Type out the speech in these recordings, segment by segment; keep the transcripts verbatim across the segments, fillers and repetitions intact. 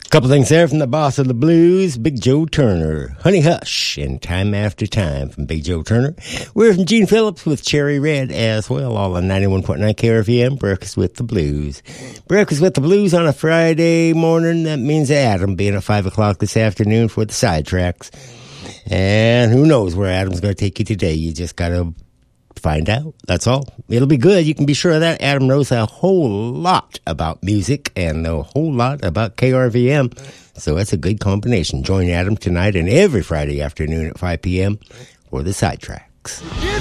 Couple things there from the boss of the blues, Big Joe Turner. Honey Hush and Time After Time from Big Joe Turner. We're from Gene Phillips with Cherry Red as well, all on ninety-one point nine K R V M, Breakfast with the Blues. Breakfast with the Blues on a Friday morning. That means Adam being at five o'clock this afternoon for the sidetracks. And who knows where Adam's going to take you today. You just got to find out. That's all. It'll be good. You can be sure of that. Adam knows a whole lot about music and a whole lot about K R V M. So that's a good combination. Join Adam tonight and every Friday afternoon at five p.m. for the sidetracks.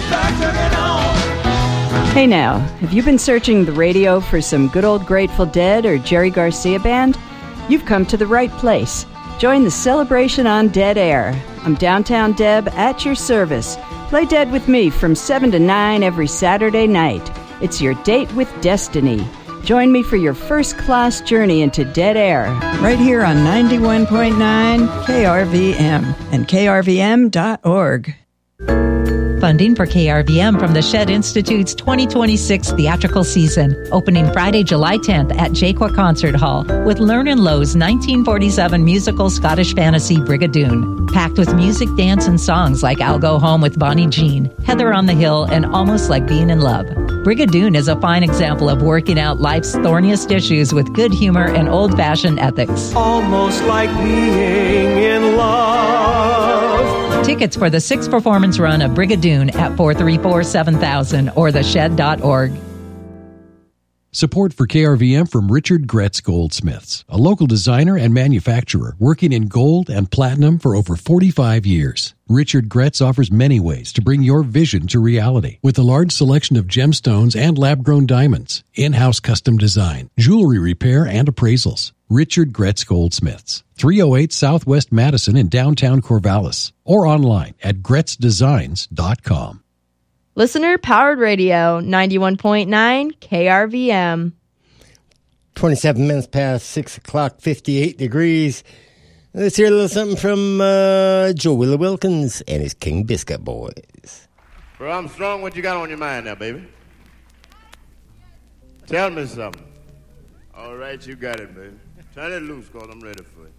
Hey now, have you been searching the radio for some good old Grateful Dead or Jerry Garcia band? You've come to the right place. Join the celebration on Dead Air. I'm Downtown Deb at your service. Play Dead with me from seven to nine every Saturday night. It's your date with destiny. Join me for your first-class journey into Dead Air. Right here on ninety-one point nine K R V M and K R V M dot org. Funding for K R V M from the Shed Institute's twenty twenty-six theatrical season, opening Friday, July tenth at Jaqua Concert Hall with Lernan Lowe's nineteen forty-seven musical Scottish fantasy Brigadoon, packed with music, dance, and songs like I'll Go Home with Bonnie Jean, Heather on the Hill, and Almost Like Being in Love. Brigadoon is a fine example of working out life's thorniest issues with good humor and old-fashioned ethics. Almost like being in love. Tickets for the sixth performance run of Brigadoon at four three four, seven thousand or the shed dot org. Support for K R V M from Richard Gretz Goldsmiths, a local designer and manufacturer working in gold and platinum for over forty-five years. Richard Gretz offers many ways to bring your vision to reality with a large selection of gemstones and lab-grown diamonds, in-house custom design, jewelry repair, and appraisals. Richard Gretz Goldsmiths, three oh eight Southwest Madison in downtown Corvallis, or online at gretz designs dot com. Listener Powered Radio, ninety-one point nine K R V M. twenty-seven minutes past six o'clock, fifty-eight degrees. Let's hear a little something from uh, Joe Willie Wilkins and his King Biscuit Boys. Bro, I'm strong. What you got on your mind now, baby? Tell me something. All right, you got it, baby. Turn it loose, cause I'm ready for it.